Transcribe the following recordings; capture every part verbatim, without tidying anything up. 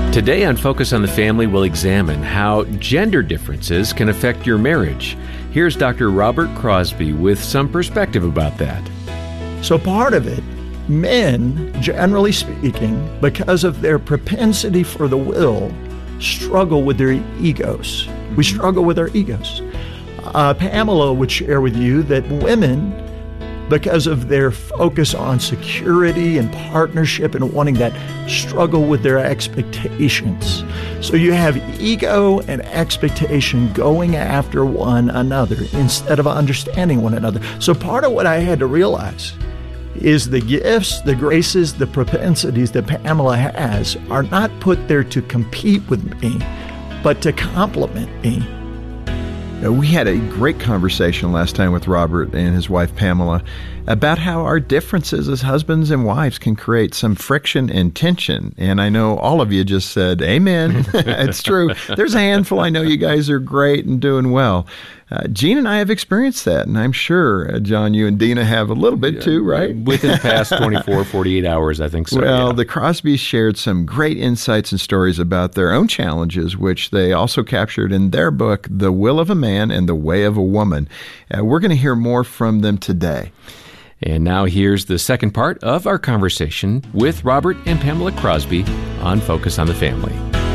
Today on Focus on the Family, we'll examine how gender differences can affect your marriage. Here's Doctor Robert Crosby with some perspective about that. So part of it, men, generally speaking, because of their propensity for the will, struggle with their egos. We struggle with our egos. Uh, Pamela would share with you that women, because of their focus on security and partnership and wanting that, struggle with their expectations. So you have ego and expectation going after one another instead of understanding one another. So part of what I had to realize is the gifts, the graces, the propensities that Pamela has are not put there to compete with me, but to complement me. We had a great conversation last time with Robert and his wife Pamela about how our differences as husbands and wives can create some friction and tension. And I know all of you just said, amen. It's true. There's a handful. I know you guys are great and doing well. Uh, Gene and I have experienced that, and I'm sure, uh, John, you and Dina have a little bit yeah, too, right? Within the past twenty-four, forty-eight hours, I think so. Well, yeah. the Crosbys shared some great insights and stories about their own challenges, which they also captured in their book, The Will of a Man and the Way of a Woman. Uh, we're going to hear more from them today. And now here's the second part of our conversation with Robert and Pamela Crosby on Focus on the Family.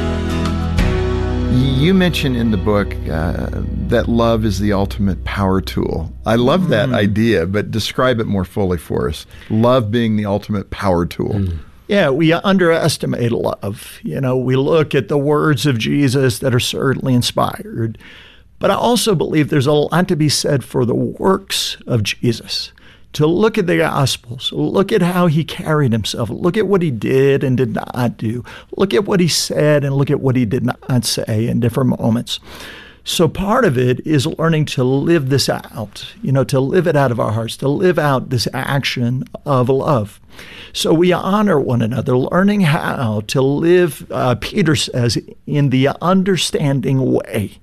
You mentioned in the book uh, that love is the ultimate power tool. I love that mm. idea, but describe it more fully for us. Love being the ultimate power tool. Mm. Yeah, we underestimate love. You know, we look at the words of Jesus that are certainly inspired, but I also believe there's a lot to be said for the works of Jesus. To look at the Gospels, look at how he carried himself, look at what he did and did not do, look at what he said and look at what he did not say in different moments. So part of it is learning to live this out, you know, to live it out of our hearts, to live out this action of love. So we honor one another, learning how to live, uh, Peter says, in the understanding way.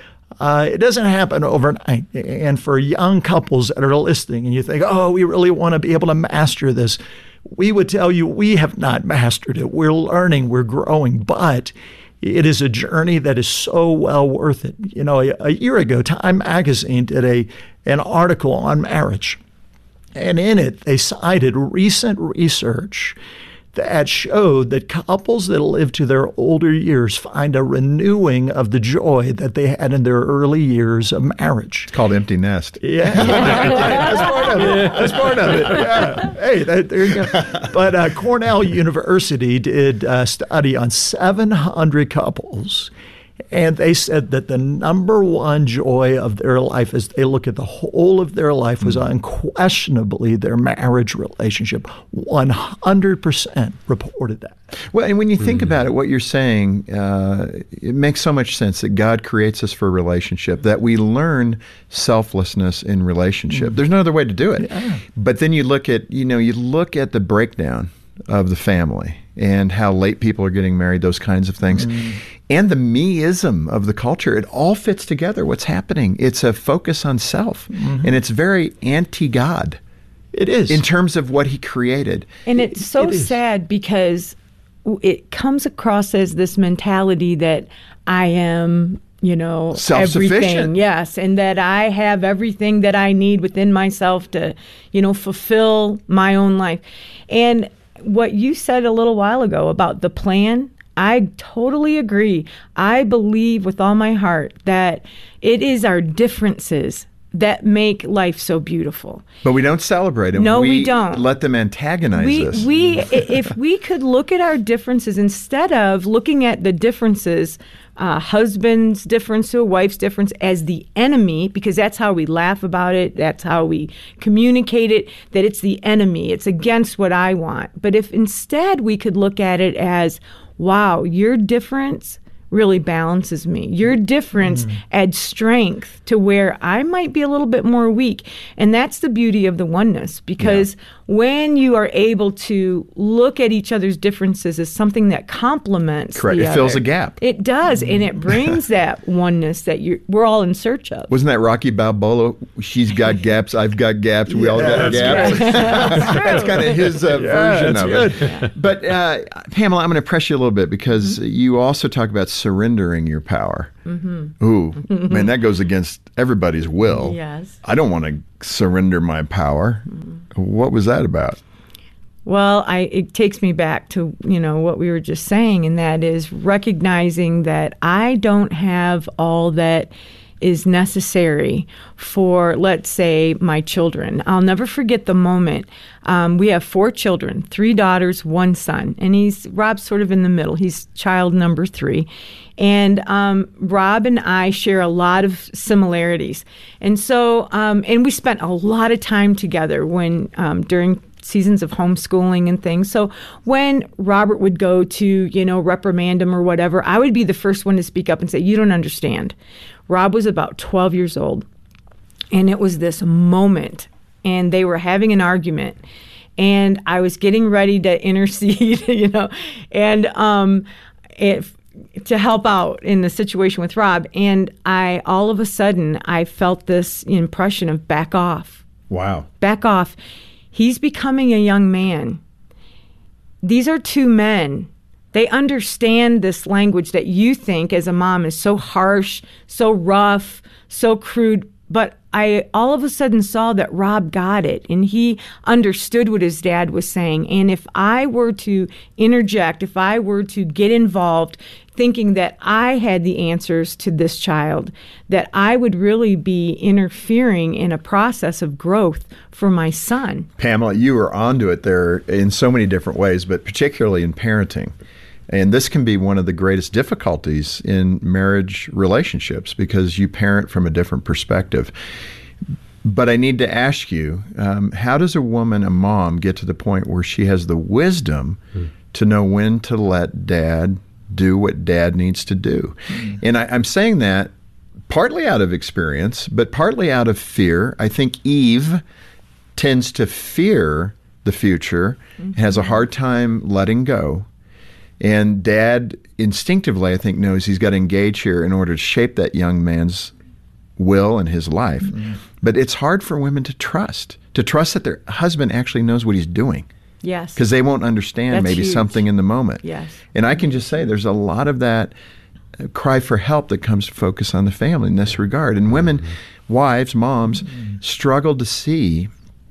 Uh, it doesn't happen overnight. And for young couples that are listening and you think, oh, we really want to be able to master this, we would tell you we have not mastered it. We're learning, we're growing, but it is a journey that is so well worth it. You know, a, a year ago, Time Magazine did a an article on marriage. And in it, they cited recent research that showed that couples that live to their older years find a renewing of the joy that they had in their early years of marriage. It's called empty nest. Yeah, that's part of it. That's part of it. Yeah. Hey, that, there you go. But uh, Cornell University did a study on seven hundred couples, and they said that the number one joy of their life as they look at the whole of their life was unquestionably their marriage relationship. one hundred percent reported that. Well, and when you think mm. about it, what you're saying, uh, it makes so much sense that God creates us for a relationship, that we learn selflessness in relationship. Mm. There's no other way to do it. Yeah. But then you look at, you know, you look at the breakdown of the family and how late people are getting married, those kinds of things. Mm. And the me-ism of the culture, it all fits together. What's happening? It's a focus on self, mm-hmm. and it's very anti-God. It is. In terms of what he created. And it's so it sad because it comes across as this mentality that I am, you know, self-sufficient. Everything. Yes, and that I have everything that I need within myself to, you know, fulfill my own life. And what you said a little while ago about the plan, I totally agree. I believe with all my heart that it is our differences that make life so beautiful. But we don't celebrate them. No, we, we don't. Let them antagonize we, us. We, if we could look at our differences instead of looking at the differences, uh, husband's difference to a wife's difference as the enemy, because that's how we laugh about it, that's how we communicate it, that it's the enemy, it's against what I want. But if instead we could look at it as, wow, your difference really balances me. Your difference mm. adds strength to where I might be a little bit more weak. And that's the beauty of the oneness, because yeah. when you are able to look at each other's differences as something that complements Correct. the It other, fills a gap. It does, and it brings that oneness that you're, we're all in search of. Wasn't that Rocky Balboa? She's got gaps, I've got gaps, we yeah, all got gaps. That's, that's kind of his uh, yeah, version of good. it. But uh, Pamela, I'm going to press you a little bit, because mm-hmm. you also talk about surrendering your power. Mm-hmm. Ooh, mm-hmm. man, that goes against everybody's will. Yes. I don't want to surrender my power. Mm-hmm. What was that about? Well, I, it takes me back to, you know, what we were just saying, and that is recognizing that I don't have all that is necessary for, let's say, my children. I'll never forget the moment. Um, we have four children, three daughters, one son, and he's Rob's sort of in the middle. He's child number three. And um, Rob and I share a lot of similarities. And so, um, and we spent a lot of time together when um, during seasons of homeschooling and things. So when Robert would go to, you know, reprimand him or whatever, I would be the first one to speak up and say, you don't understand. Rob was about twelve years old, and it was this moment, and they were having an argument, and I was getting ready to intercede, you know, and um, if, to help out in the situation with Rob, and I, all of a sudden, I felt this impression of back off. Wow. Back off. He's becoming a young man. These are two men. They understand this language that you think as a mom is so harsh, so rough, so crude. But I all of a sudden saw that Rob got it, and he understood what his dad was saying. And if I were to interject, if I were to get involved, thinking that I had the answers to this child, that I would really be interfering in a process of growth for my son. Pamela, you were onto it there in so many different ways, but particularly in parenting. And this can be one of the greatest difficulties in marriage relationships, because you parent from a different perspective. But I need to ask you, um, how does a woman, a mom, get to the point where she has the wisdom mm. to know when to let dad do what dad needs to do? Mm. And I, I'm saying that partly out of experience, but partly out of fear. I think Eve tends to fear the future, mm-hmm. has a hard time letting go. And dad instinctively, I think, knows he's got to engage here in order to shape that young man's will and his life. Mm-hmm. But it's hard for women to trust, to trust that their husband actually knows what he's doing. Yes. Because they won't understand That's maybe huge. something in the moment. Yes. And I can just say there's a lot of that cry for help that comes to focus on the family in this regard. And women, mm-hmm. wives, moms, mm-hmm. struggle to see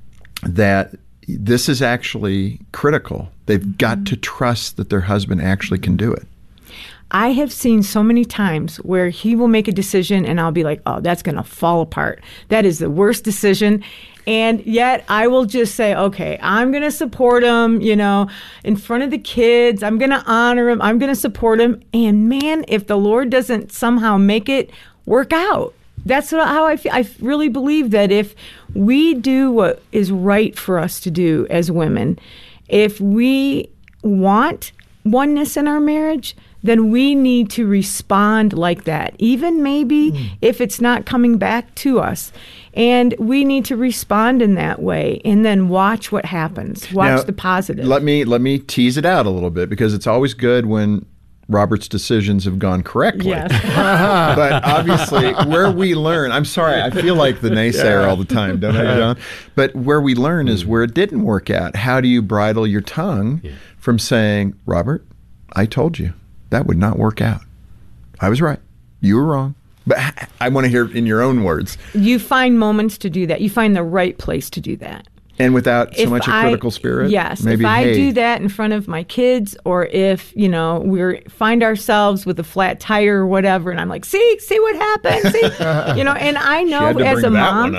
that this is actually critical. They've mm-hmm. got to trust that their husband actually can do it. I have seen so many times where he will make a decision and I'll be like, oh, that's going to fall apart. That is the worst decision. And yet I will just say, okay, I'm going to support him, you know, in front of the kids. I'm going to honor him. I'm going to support him. And man, if the Lord doesn't somehow make it work out, that's what, how I feel. I really believe that if we do what is right for us to do as women, if we want oneness in our marriage, then we need to respond like that, even maybe mm. if it's not coming back to us. And we need to respond in that way and then watch what happens. Watch now, the positive. Let me let me tease it out a little bit, because it's always good when Robert's decisions have gone correctly. Yes. But obviously, where we learn, I'm sorry, I feel like the naysayer yeah. all the time, don't I, John? But where we learn is where it didn't work out. How do you bridle your tongue yeah. from saying, Robert, I told you. That would not work out. I was right. You were wrong. But I want to hear it in your own words. You find moments to do that. You find the right place to do that. And without so if much a I, critical spirit? Yes. Maybe, if I hey, do that in front of my kids, or if, you know, we find ourselves with a flat tire or whatever, and I'm like, see, see what happened? See? You know, and I know as a mom,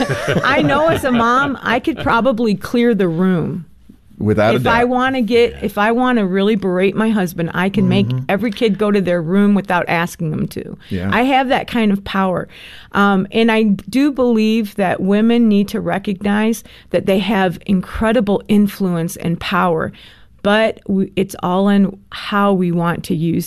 I know as a mom, I could probably clear the room. Without if a doubt. I want to get, if I want to really berate my husband, I can mm-hmm. make every kid go to their room without asking them to. Yeah. I have that kind of power. Um, and I do believe that women need to recognize that they have incredible influence and power, but we, it's all in how we want to use it.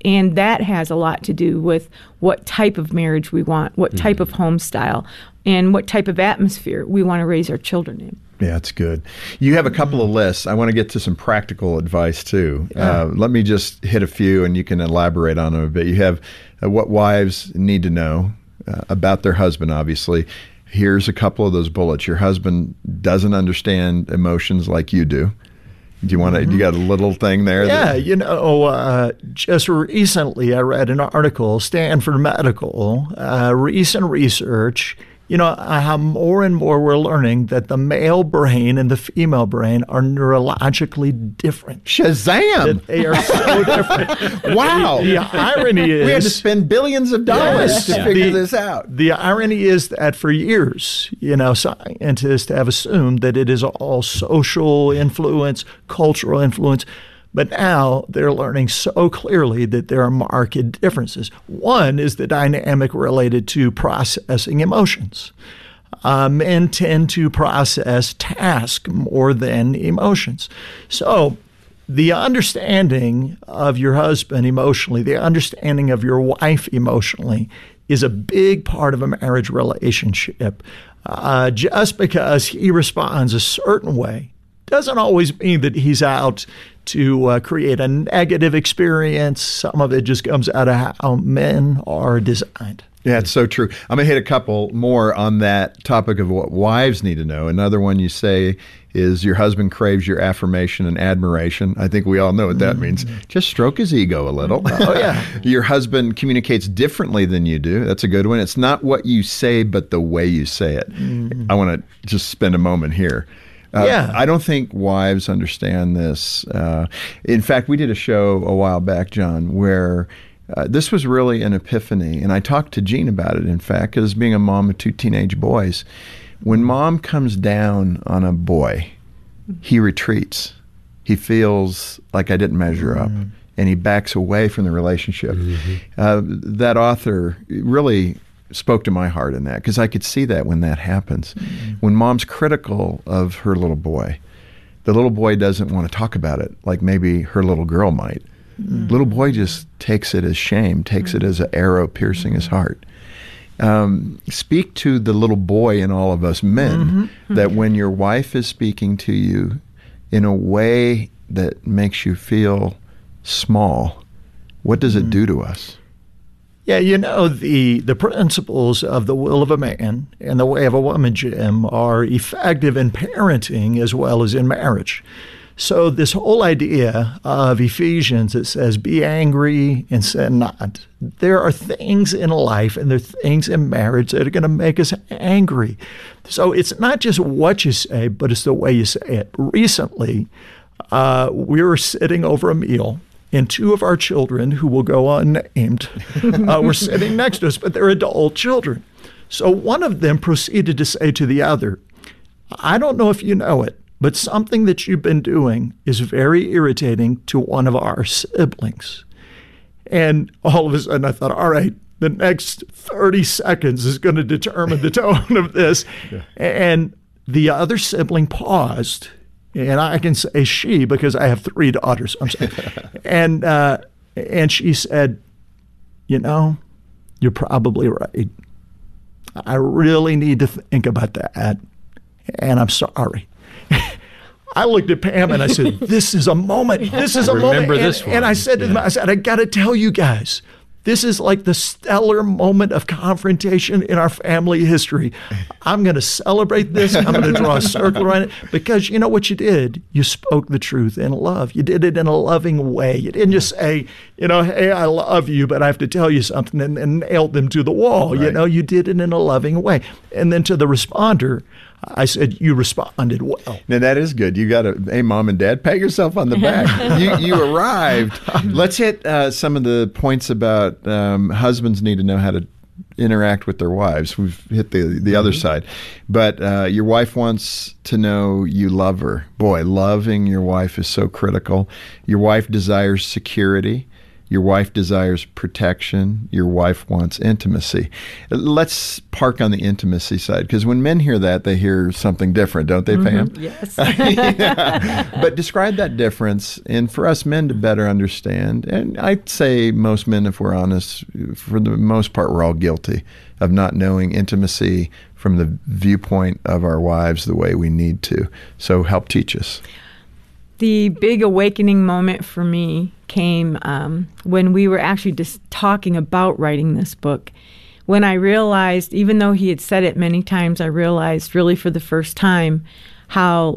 And that has a lot to do with what type of marriage we want, what type mm-hmm. of home style, and what type of atmosphere we want to raise our children in. Yeah, that's good. You have a couple of lists. I want to get to some practical advice, too. Yeah. Uh, let me just hit a few, and you can elaborate on them a bit. You have uh, what wives need to know uh, about their husband, obviously. Here's a couple of those bullets. Your husband doesn't understand emotions like you do. Do you want to? Mm-hmm. You got a little thing there? Yeah, that, you know, uh, just recently I read an article, Stanford Medical, uh, recent research. You know, how more and more we're learning that the male brain and the female brain are neurologically different. Shazam! That they are so different. Wow! The, the irony is... We had to spend billions of dollars yes, to yeah. figure the, this out. The irony is that for years, you know, scientists have assumed that it is all social influence, cultural influence. But now they're learning so clearly that there are marked differences. One is the dynamic related to processing emotions. Uh, men tend to process task more than emotions. So the understanding of your husband emotionally, the understanding of your wife emotionally, is a big part of a marriage relationship. Uh, just because he responds a certain way doesn't always mean that he's out to uh, create a negative experience. Some of it just comes out of how men are designed. Yeah, it's so true. I'm going to hit a couple more on that topic of what wives need to know. Another one you say is your husband craves your affirmation and admiration. I think we all know what that mm-hmm. means. Just stroke his ego a little. Oh, yeah. Your husband communicates differently than you do. That's a good one. It's not what you say, but the way you say it. Mm-hmm. I want to just spend a moment here. Uh, yeah. I don't think wives understand this. Uh, in fact, we did a show a while back, John, where uh, this was really an epiphany. And I talked to Jean about it, in fact, because being a mom of two teenage boys, when mom comes down on a boy, he retreats. He feels like I didn't measure up. Mm-hmm. And he backs away from the relationship. Mm-hmm. Uh, that author really spoke to my heart in that, because I could see that when that happens. Mm-hmm. When mom's critical of her little boy, the little boy doesn't want to talk about it like maybe her little girl might. Mm-hmm. Little boy just takes it as shame, takes mm-hmm. it as an arrow piercing mm-hmm. his heart. Um, speak to the little boy in all of us men mm-hmm. that when your wife is speaking to you in a way that makes you feel small, what does mm-hmm. it do to us? Yeah, you know, the, the principles of the will of a man and the way of a woman, Jim, are effective in parenting as well as in marriage. So this whole idea of Ephesians that says, be angry and sin not. There are things in life and there are things in marriage that are going to make us angry. So it's not just what you say, but it's the way you say it. Recently, uh, we were sitting over a meal, and two of our children, who will go unnamed, uh, were sitting next to us, but they're adult children. So one of them proceeded to say to the other, I don't know if you know it, but something that you've been doing is very irritating to one of our siblings. And all of a sudden I thought, all right, the next thirty seconds is going to determine the tone of this. Yeah. And the other sibling paused. And I can say she because I have three daughters. I'm saying, and uh, and she said, you know, you're probably right. I really need to think about that, and I'm sorry. I looked at Pam and I said, this is a moment. This is a Remember moment. This and, one. and I said to yeah. them, I said, I got to tell you guys, this is like the stellar moment of confrontation in our family history. I'm going to celebrate this. I'm going to draw a circle around it because you know what you did? You spoke the truth in love. You did it in a loving way. You didn't just say, you know, hey, I love you, but I have to tell you something and, and nailed them to the wall. Right. You know, you did it in a loving way. And then to the responder, I said, you responded well. Now, that is good. You got to, hey, mom and dad, pat yourself on the back. you, you arrived. Let's hit uh, some of the points about um, husbands need to know how to interact with their wives. We've hit the, the mm-hmm. other side. But uh, your wife wants to know you love her. Boy, loving your wife is so critical. Your wife desires security. Your wife desires protection. Your wife wants intimacy. Let's park on the intimacy side, because when men hear that, they hear something different, don't they, Pam? Mm-hmm. Yes. Yeah. But describe that difference, and for us men to better understand. And I'd say most men, if we're honest, for the most part, we're all guilty of not knowing intimacy from the viewpoint of our wives the way we need to. So help teach us. The big awakening moment for me came um, when we were actually just talking about writing this book. When I realized, even though he had said it many times, I realized really for the first time how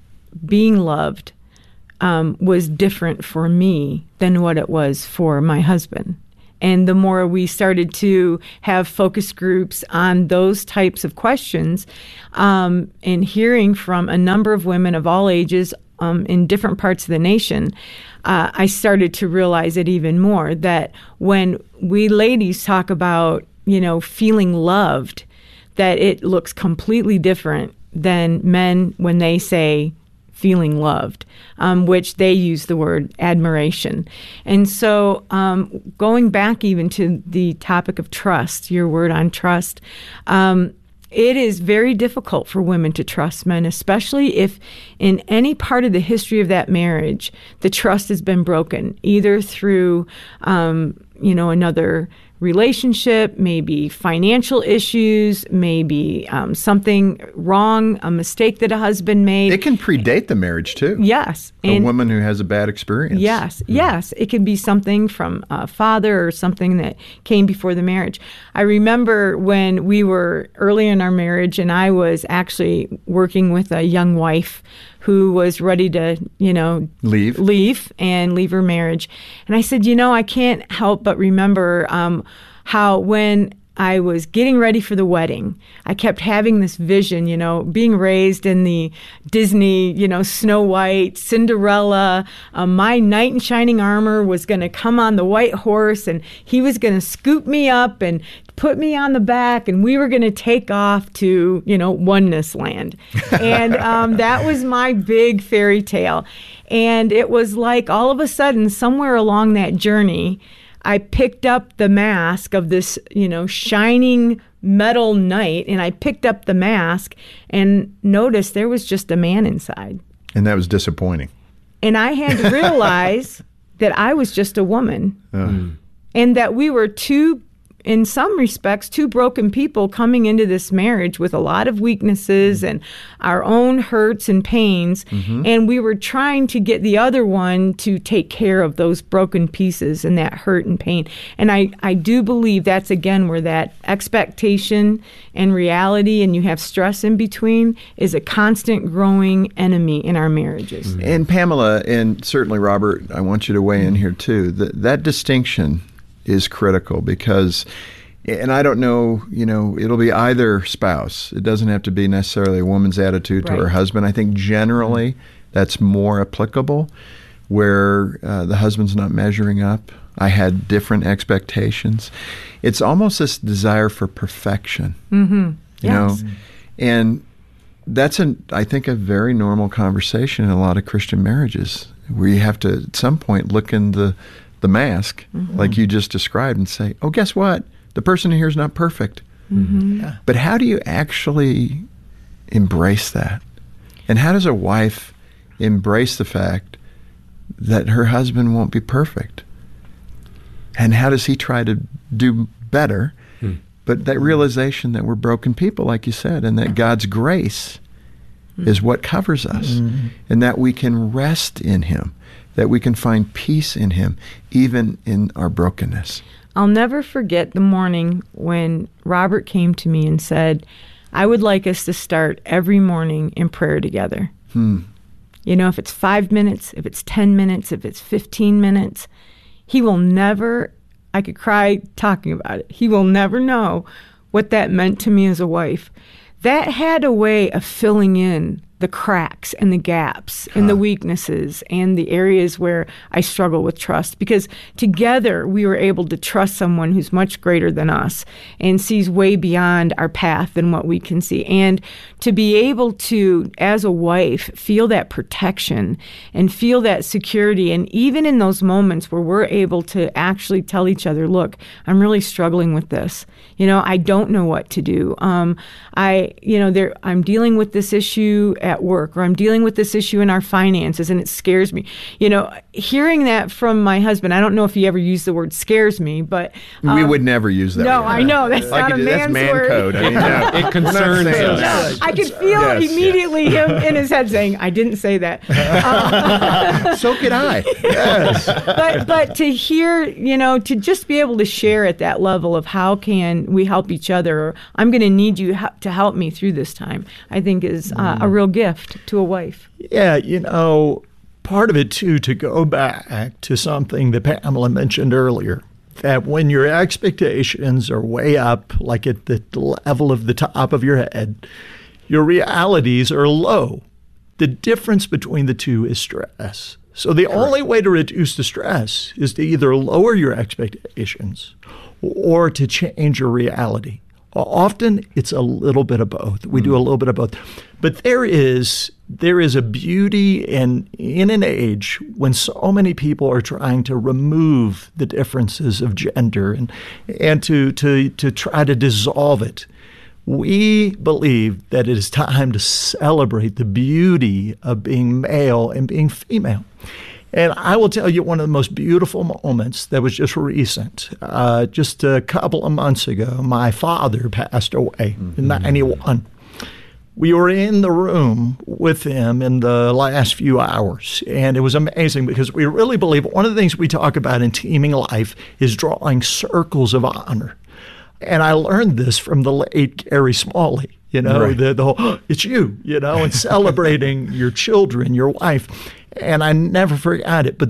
being loved um, was different for me than what it was for my husband. And the more we started to have focus groups on those types of questions, um, and hearing from a number of women of all ages um, in different parts of the nation, uh, I started to realize it even more, that when we ladies talk about, you know, feeling loved, that it looks completely different than men when they say feeling loved, um, which they use the word admiration. And so um, going back even to the topic of trust, your word on trust, um, it is very difficult for women to trust men, especially if in any part of the history of that marriage, the trust has been broken, either through, um, you know, another relationship, maybe financial issues, maybe um, something wrong, a mistake that a husband made. It can predate the marriage, too. Yes. A and woman who has a bad experience. Yes, mm-hmm. yes. It can be something from a father or something that came before the marriage. I remember when we were early in our marriage and I was actually working with a young wife who was ready to, you know, leave leave and leave her marriage. And I said, you know, I can't help but remember um, how when I was getting ready for the wedding, I kept having this vision, you know, being raised in the Disney, you know, Snow White, Cinderella. Um, my knight in shining armor was going to come on the white horse and he was going to scoop me up and put me on the back and we were going to take off to, you know, oneness land. And um, that was my big fairy tale. And it was like all of a sudden, somewhere along that journey, I picked up the mask of this, you know, shining metal knight, and I picked up the mask and noticed there was just a man inside. And that was disappointing. And I had to realize that I was just a woman. Uh. And that we were two, in some respects, two broken people coming into this marriage with a lot of weaknesses and our own hurts and pains. Mm-hmm. And we were trying to get the other one to take care of those broken pieces and that hurt and pain. And I, I do believe that's, again, where that expectation and reality and you have stress in between is a constant growing enemy in our marriages. Mm-hmm. And Pamela, and certainly Robert, I want you to weigh in here too, that, that distinction is critical because, and I don't know, you know, it'll be either spouse. It doesn't have to be necessarily a woman's attitude right. to her husband. I think generally that's more applicable where uh, the husband's not measuring up. I had different expectations. It's almost this desire for perfection, mm-hmm. you yes. know, and that's, an, I think, a very normal conversation in a lot of Christian marriages where you have to, at some point, look in the the mask, mm-hmm. like you just described, and say, oh, guess what? The person here is not perfect. Mm-hmm. Yeah. But how do you actually embrace that? And how does a wife embrace the fact that her husband won't be perfect? And how does he try to do better? Mm. But that realization that we're broken people, like you said, and that God's grace mm. is what covers us, mm-hmm. and that we can rest in him, that we can find peace in him, even in our brokenness. I'll never forget the morning when Robert came to me and said, I would like us to start every morning in prayer together. Hmm. You know, if it's five minutes, if it's ten minutes, if it's fifteen minutes, he will never, I could cry talking about it, he will never know what that meant to me as a wife. That had a way of filling in the cracks and the gaps and the weaknesses and the areas where I struggle with trust, because together we were able to trust someone who's much greater than us and sees way beyond our path than what we can see. And to be able to, as a wife, feel that protection and feel that security. And even in those moments where we're able to actually tell each other, look, I'm really struggling with this. You know, I don't know what to do. Um, I, you know, there, I'm dealing with this issue at work, or I'm dealing with this issue in our finances, and it scares me. You know, hearing that from my husband, I don't know if he ever used the word scares me, but um, we would never use that No, word. I know that's Like not a it- that's man's man word. code. I mean, no, It concerns we're not saying us. that. I could feel Yes. immediately him in his head saying, "I didn't say that." Um, So could I. Yes. but but to hear, you know, to just be able to share at that level of how can we help each other, or I'm going to need you ha- to help me through this time, I think is uh, a real gift to a wife. Yeah, you know, part of it too, to go back to something that Pamela mentioned earlier, that when your expectations are way up, like at the level of the top of your head, your realities are low. The difference between the two is stress. So the only way to reduce the stress is to either lower your expectations or to change your reality. Often it's a little bit of both. We do a little bit of both. But there is there is a beauty in in an age when so many people are trying to remove the differences of gender and and to to to try to dissolve it. We believe that it is time to celebrate the beauty of being male and being female. And I will tell you one of the most beautiful moments that was just recent. Uh, just a couple of months ago, my father passed away mm-hmm. in ninety-one. We were in the room with him in the last few hours, and it was amazing because we really believe one of the things we talk about in teaming life is drawing circles of honor. And I learned this from the late Gary Smalley, you know, Right. the, the whole, oh, it's you, you know, and celebrating your children, your wife. And I never forgot it. But